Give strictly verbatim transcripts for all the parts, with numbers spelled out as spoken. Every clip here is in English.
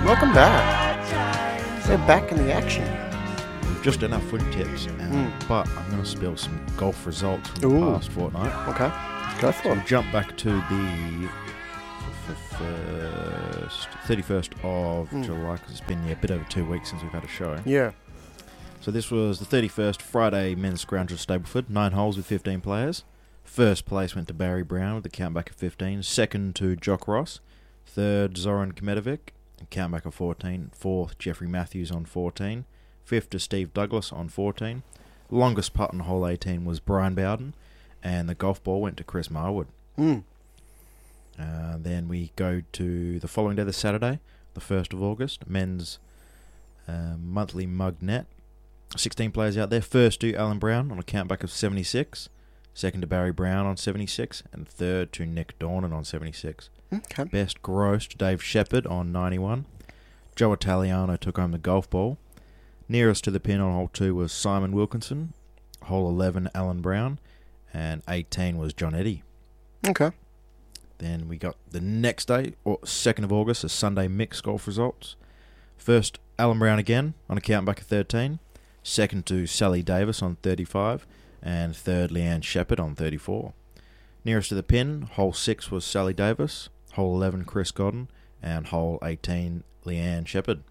Welcome back. We're back in the action. We've just done our footy tips, um, Mm. but I'm going to spill some golf results from Ooh. the past fortnight. Okay, go So for we'll it. jump back to the f- f- first, thirty-first of Mm. July, because it's been yeah, a bit over two weeks since we've had a show. Yeah. So this was the thirty-first Friday men's scrounge at Stableford, nine holes with fifteen players. First place went to Barry Brown with a countback of fifteen. Second to Jock Ross. Third, Zoran Kmetovic, a countback of fourteen. Fourth, Jeffrey Matthews on fourteen. Fifth to Steve Douglas on fourteen. Longest putt on hole eighteen was Brian Bowden, and the golf ball went to Chris Marwood. Mm. Uh, then we go to the following day, the Saturday, the first of August, men's uh, monthly mug net. sixteen players out there. First to Alan Brown on a countback of seventy-six. Second to Barry Brown on seventy-six. And third to Nick Dornan on seventy-six. Okay. Best gross to Dave Shepherd on ninety-one. Joe Italiano took home the golf ball. Nearest to the pin on hole two was Simon Wilkinson. Hole eleven, Alan Brown. And eighteen was John Eddy. Okay. Then we got the next day, or second of August, a Sunday mixed golf results. First, Alan Brown again on a countback of thirteen. Second to Sally Davis on thirty-five. And third, Leanne Shepherd on thirty-four. Nearest to the pin, hole six was Sally Davis. Hole eleven, Chris Godden. And hole eighteen, Leanne Shepherd.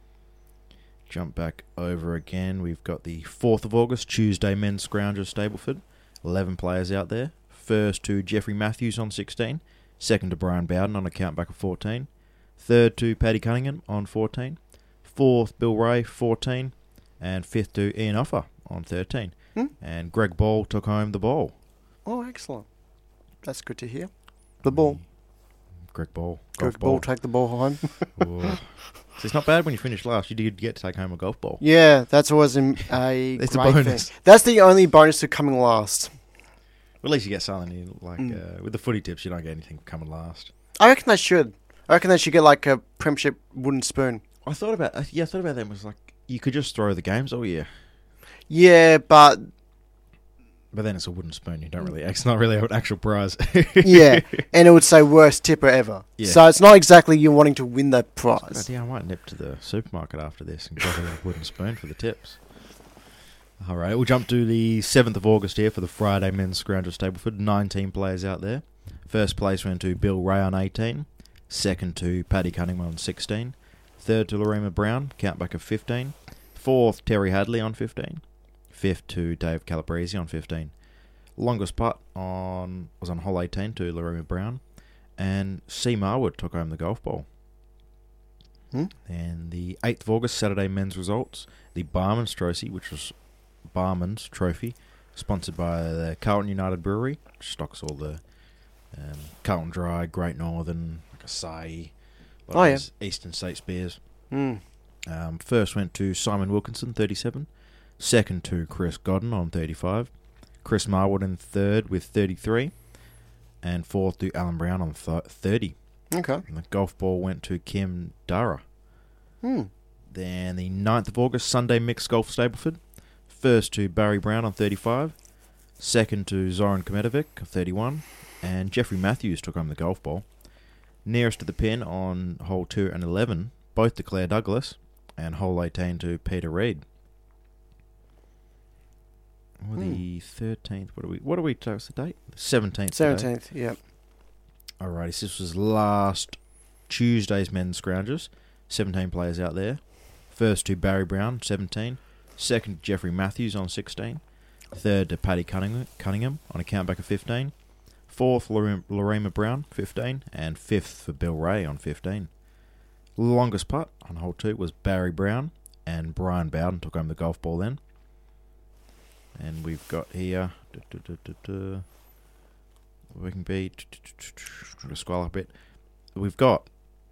Jump back over again. We've got the fourth of August, Tuesday men's scrounger Stableford. eleven players out there. First to Jeffrey Matthews on sixteen. Second to Brian Bowden on a countback of fourteen. Third to Paddy Cunningham on fourteen. Fourth, Bill Ray, fourteen. And fifth to Ian Offer on thirteen. Hmm? And Greg Ball took home the ball. Oh, excellent. That's good to hear. The ball. Greg Ball. Greg ball. Take the ball home. Ooh. So it's not bad when you finish last. You did get to take home a golf ball. Yeah, that's always a, a It's a great bonus. thing. That's the only bonus to coming last. Well, at least you get something. You, like Mm. uh, with the footy tips, you don't get anything coming last. I reckon they should. I reckon they should get like a premiership wooden spoon. I thought about uh, yeah, I thought about that. It was like you could just throw the games all year, Yeah, but but then it's a wooden spoon. You don't really. It's not really an actual prize. yeah, and it would say worst tipper ever. Yeah. So it's not exactly you wanting to win that prize. Yeah, I might nip to the supermarket after this and grab a wooden spoon for the tips. All right, we'll jump to the seventh of August here for the Friday men's scrounger at Stableford. nineteen players out there. First place went to Bill Ray on eighteen. Second to Paddy Cunningham on sixteen. Third to Lorima Brown, countback of fifteen. Fourth, Terry Hadley on fifteen. Fifth to Dave Calabrese on fifteen. Longest putt on was on hole eighteen to Lorima Brown. And C. Marwood took home the golf ball. Hmm? And the eighth of August, Saturday men's results. The Barman's Trophy, which was Barman's Trophy, sponsored by the Carlton United Brewery, which stocks all the um, Carlton Dry, Great Northern, like Asahi, a lot Oh, of yeah. those Eastern States beers. Mm. Um, first went to Simon Wilkinson, thirty-seven. Second to Chris Godden on thirty-five. Chris Marwood in third with thirty-three. And fourth to Alan Brown on th- thirty. Okay. And the golf ball went to Kim Dara. Hmm. Then the ninth of August, Sunday mixed golf Stableford. First to Barry Brown on thirty-five. Second to Zoran Kmetovic, thirty-one. And Jeffrey Matthews took home the golf ball. Nearest to the pin on hole two and eleven, both to Claire Douglas. And hole eighteen to Peter Reid. Or the thirteenth, what are we, what are we, what's the date? seventeenth. today. Seventeenth. Yeah. Alrighty, so this was last Tuesday's men's scroungers. seventeen players out there. First to Barry Brown, seventeen. Second to Jeffrey Matthews on sixteen. Third to Paddy Cunningham, Cunningham on a countback of fifteen. Fourth, Lorima, Lorima Brown, fifteen. And fifth for Bill Ray on fifteen. Longest putt on hole two was Barry Brown. And Brian Bowden took home the golf ball then. And we've got here... duh, duh, duh, duh, duh, we can be... Trying to scroll up a bit. We've got...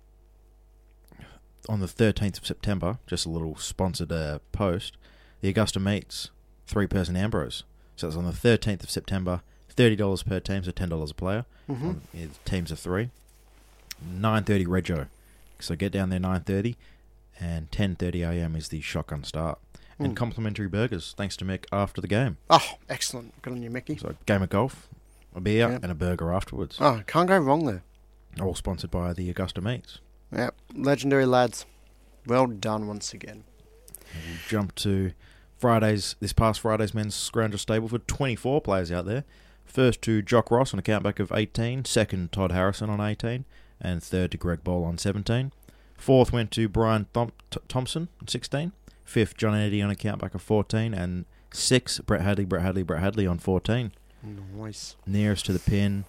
On the thirteenth of September, just a little sponsored uh, post, the Augusta Meets three-person Ambrose. So it's on the thirteenth of September, thirty dollars per team, so ten dollars a player. Mm-hmm. On, yeah, teams of three. nine thirty Rego. So get down there nine thirty, and ten thirty a.m. is the shotgun start. And Mm. complimentary burgers, thanks to Mick, after the game. Oh, excellent. Good on you, Mickey. So game of golf, a beer, Yeah. and a burger afterwards. Oh, can't go wrong there. All sponsored by the Augusta Meets. Yeah, legendary lads. Well done once again. We'll jump to Friday's, this past Friday's men's scrounger stable for twenty-four players out there. First to Jock Ross on a countback of eighteen. Second, Todd Harrison on eighteen. And third to Greg Bowl on seventeen. Fourth went to Brian Thom- T- Thompson on sixteen. Fifth, John Eddy on a countback of fourteen. And sixth, Brett Hadley, Brett Hadley, Brett Hadley on fourteen. Nice. Nearest to the pin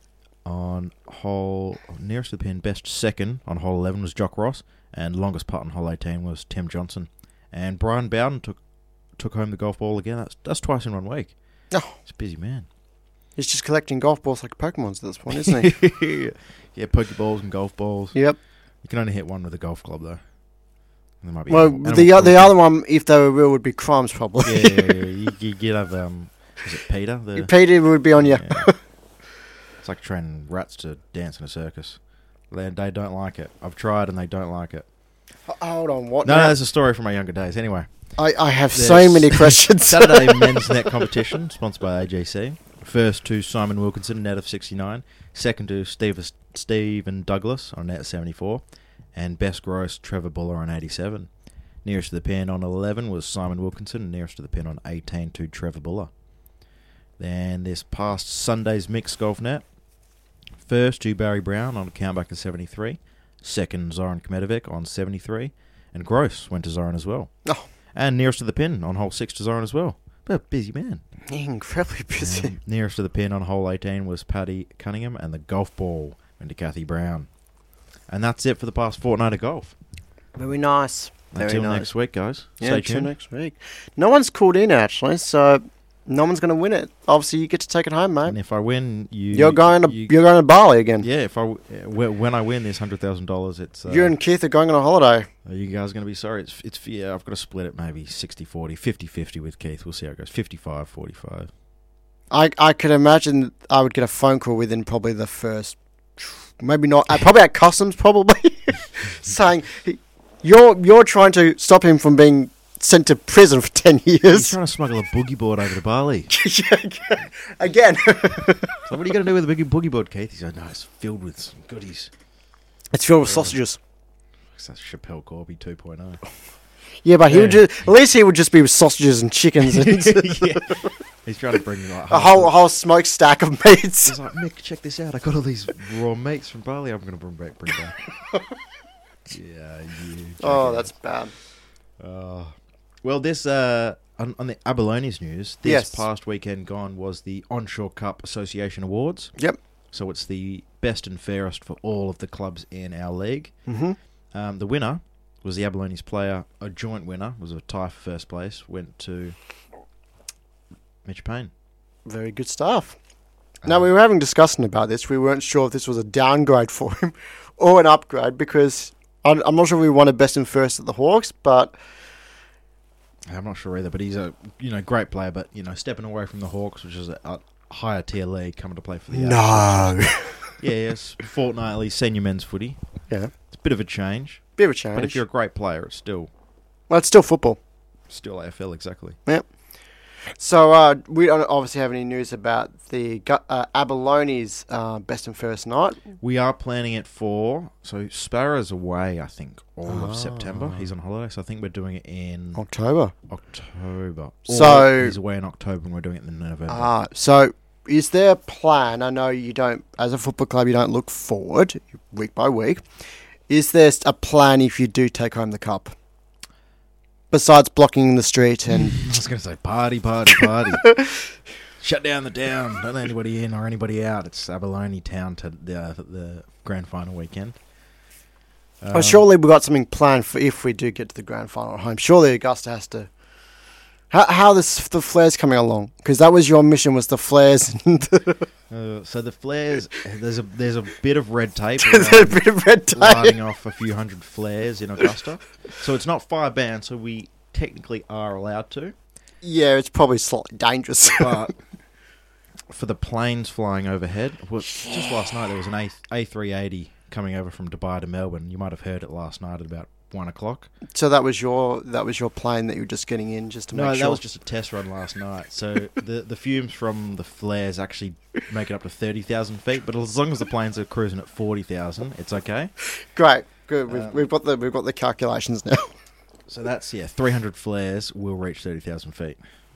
on hole... Nearest to the pin, best second on hole eleven was Jock Ross. And longest putt on hole eighteen was Tim Johnson. And Brian Bowden took took home the golf ball again. That's, that's twice in one week. Oh. He's a busy man. He's just collecting golf balls like Pokemons at this point, isn't he? Yeah, Pokeballs and golf balls. Yep. You can only hit one with a golf club, though. There might be Well, animal, the animal the other one, if they were real, would be Crimes, probably. Yeah, yeah, yeah. You, you get have, um, is it Peter? The, Peter would be on you. Yeah. It's like training rats to dance in a circus. They, they don't like it. I've tried and they don't like it. Hold on, what No, now? no, that's a story from my younger days. Anyway. I, I have There's so many questions. Saturday men's net competition, sponsored by A J C. First to Simon Wilkinson, net of sixty-nine. Second to Steve, Stephen Douglas on net of seventy-four. And best gross, Trevor Buller on eighty-seven. Nearest to the pin on eleven was Simon Wilkinson, and nearest to the pin on eighteen to Trevor Buller. Then this past Sunday's mixed golf net. First to Barry Brown on a countback of seventy-three. Second, Zoran Kmetovic on seventy-three. And gross went to Zoran as well. Oh. And nearest to the pin on hole six to Zoran as well. But a busy man. Incredibly busy. Um, nearest to the pin on hole eighteen was Paddy Cunningham, and the golf ball went to Kathy Brown. And that's it for the past fortnight of golf. Very nice. Very Until nice. next week, guys. Yeah, Stay until tuned. next week. No one's called in, actually, so no one's going to win it. Obviously, you get to take it home, mate. And if I win, you You're going to you, you're going to Bali again. yeah. If I w- uh, when I win this hundred thousand dollars, it's uh, You and Keith are going on a holiday. are you guys going to be sorry? It's it's yeah. I've got to split it maybe sixty forty, fifty fifty with Keith. We'll see how it goes. fifty-five forty-five. I I could imagine I would get a phone call within probably the first, maybe not, uh, probably at customs, probably saying you're you're trying to stop him from being sent to prison for ten He's years. trying to smuggle a boogie board over to Bali. Again, So what are you going to do with the big boogie board, Keith? He's like, no, it's filled with some goodies. it's filled with sausages. That's Chappelle Corby two point oh. Yeah, but he Yeah. would just, at least he would just be with sausages and chickens and Yeah. He's trying to bring like a whole a whole smokestack of meats. He's like, Mick, check this out. I got all these raw meats from Bali. I'm going to bring back. Bring back. Yeah, you. Oh, that's bad. Uh, well, this uh, on, on the Abaloni's news, this Yes. past weekend gone was the Onshore Cup Association Awards. Yep. So it's the best and fairest for all of the clubs in our league. Mm-hmm. Um, the winner was the Abaloni's player. A joint winner was a tie for first place. Went to Mitch Payne. Very good stuff. Now, we were having discussion about this. We weren't sure if this was a downgrade for him or an upgrade because I'm I'm not sure if we wanted best and first at the Hawks, but I'm not sure either, but he's a you know great player. But you know, stepping away from the Hawks, which is a, a higher tier league, coming to play for the no. yeah, yes, fortnightly senior men's footy. Yeah. It's a bit of a change, Bit of a change. but if you're a great player, it's still well, it's still football. still A F L exactly. Yep. So uh, we don't obviously have any news about the Gu- uh, Abaloni's uh, best and first night. We are planning it for so Sparrow's away. I think all Ah. of September. He's on holiday, so I think we're doing it in October. October. Or So- he's away in October, and we're doing it in November. Ah, so is there a plan? I know you don't, as a football club, you don't look forward week by week. Is there a plan if you do take home the cup? Besides blocking the street and I was going to say party, party, party. Shut down the town. Don't let anybody in or anybody out. It's Abalone town to the uh, the grand final weekend. well, Um, surely we've got something planned for if we do get to the grand final at home. Surely Augusta has to. How how this the flares coming along? Because that was your mission, was the flares. And the, Uh, so the flares, there's a there's a bit of red tape there's a around bit of red tape. lighting off a few hundred flares in Augusta. So it's not fire banned, so we technically are allowed to. Yeah, it's probably slightly dangerous. But for the planes flying overhead, well, just last night there was an A A three eighty coming over from Dubai to Melbourne. You might have heard it last night at about one o'clock. So that was your that was your plane that you were just getting in just to No, make sure. that was just a test run last night. So the the fumes from the flares actually make it up to thirty thousand feet. But as long as the planes are cruising at forty thousand, it's okay. Great, good. We've, Um, we've got the we've got the calculations now. So that's yeah, three hundred flares will reach thirty thousand feet,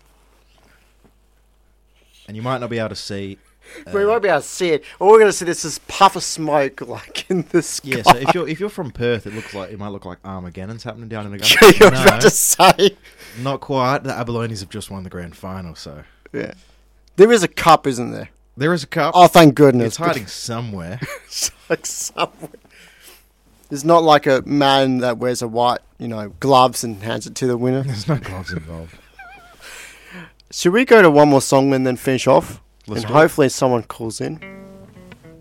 and you might not be able to see. Uh, we won't be able to see it. All we're going to see is this puff of smoke, like in the sky. Yeah, so if you're if you're from Perth, it looks like it might look like Armageddon's happening down in the Yeah, Gulf. you're No, about to say. not quite. The Abalones have just won the grand final, so Yeah, there is a cup, isn't there? there is a cup. Oh, thank goodness! It's hiding somewhere. It's like somewhere. It's not like a man that wears a white, you know, gloves and hands it to the winner. There's no gloves involved. Should we go to one more song and then finish off? Let's and do it. hopefully someone calls in.